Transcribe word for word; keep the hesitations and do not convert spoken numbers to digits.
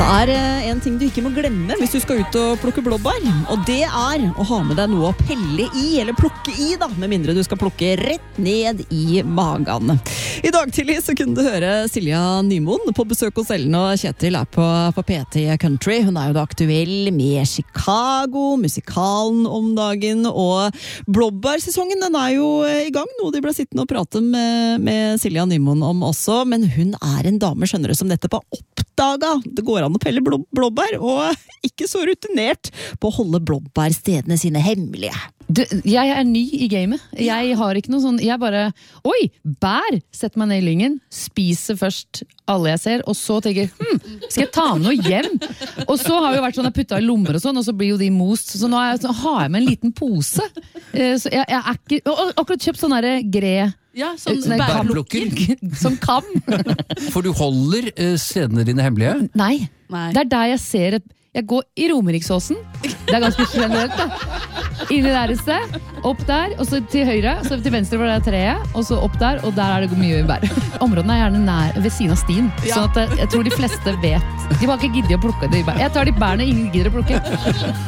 er en ting du ikke må glemme hvis du skal ut og plukke blåbær, og det er å ha med deg noe å pelle i, eller plukke i da, med mindre du skal plukke rett ned i magen. I dag tidlig så kunne du høre Silja Nymoen på besøk hos Ellen, og Kjetil er på, på P T Country. Hun er jo da aktuell med Chicago, musikalen om dagen, og blåbærsesongen den er jo i gang, noe de ble sittende og prate med, med Silja Nymoen om også, men hun er en dame, skjønner du, som nettopp har oppdaga. Det går an å pelle blå, blåbær, og ikke så rutinert på å holde blåbærstedene sine hemmelige. Du, jeg er ny i gamet. Jeg har ikke noe sånn, jeg bare, oi, bær! Setter meg ned i lyngen, spiser først alle jeg ser, og så tenker, hm, skal jeg ta med noe hjem? Og så har det jo vært sånn, jeg puttet i lommer og sånn, og så blir jo de most, så nå, er jeg, så har jeg med en liten pose. Så jeg, jeg er ikke, og akkurat kjøpt sånn der gre, ja, sånn sånn bærplukker. Som kam. For du holder uh, stedene dine hemmelige? Nei. Nei. Det er der jeg ser, jeg går i Romeriksåsen, det er ganske generelt da. Inni der et sted, opp der, og så til høyre, så til venstre var det treet, og så opp der, og der er det mye bær. Områdene er gjerne nær, ved siden av stien, ja. Sånn at jeg tror de fleste vet. De har ikke giddet å plukke de bær. Jeg tar de bærene ingen gidder å plukke.